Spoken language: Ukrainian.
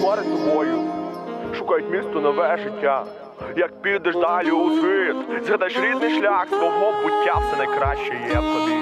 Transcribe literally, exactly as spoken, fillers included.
перед тобою шукають місто, нове життя. Як підеш далі у світ, згадаєш рідний шлях свого буття, все найкраще є в тобі.